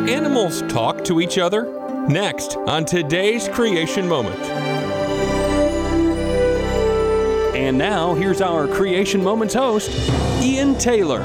animals talk to each other? Next on today's Creation Moment. And now, here's our Creation Moments host, Ian Taylor.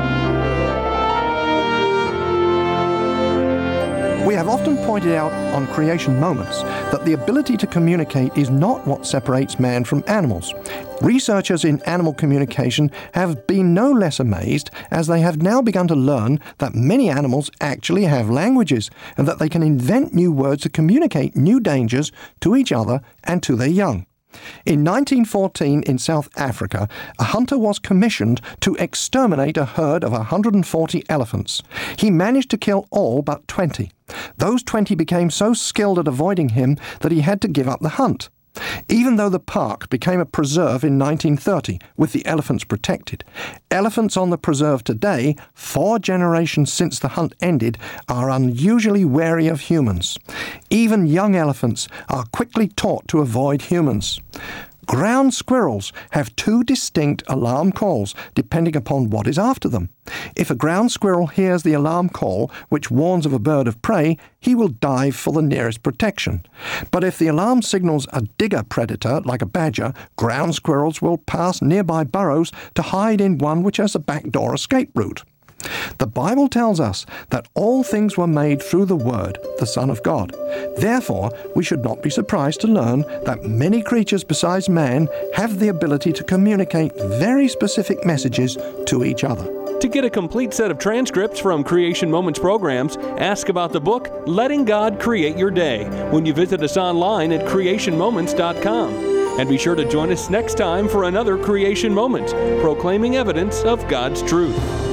We have often pointed out on Creation Moments that the ability to communicate is not what separates man from animals. Researchers in animal communication have been no less amazed as they have now begun to learn that many animals actually have languages and that they can invent new words to communicate new dangers to each other and to their young. In 1914 in South Africa, a hunter was commissioned to exterminate a herd of 140 elephants. He managed to kill all but 20. Those 20 became so skilled at avoiding him that he had to give up the hunt. Even though the park became a preserve in 1930, with the elephants protected, elephants on the preserve today, 4 generations since the hunt ended, are unusually wary of humans. Even young elephants are quickly taught to avoid humans. Ground squirrels have 2 distinct alarm calls, depending upon what is after them. If a ground squirrel hears the alarm call, which warns of a bird of prey, he will dive for the nearest protection. But if the alarm signals a digger predator, like a badger, ground squirrels will pass nearby burrows to hide in one which has a backdoor escape route. The Bible tells us that all things were made through the Word, the Son of God. Therefore, we should not be surprised to learn that many creatures besides man have the ability to communicate very specific messages to each other. To get a complete set of transcripts from Creation Moments programs, ask about the book, Letting God Create Your Day, when you visit us online at creationmoments.com. And be sure to join us next time for another Creation Moment, proclaiming evidence of God's truth.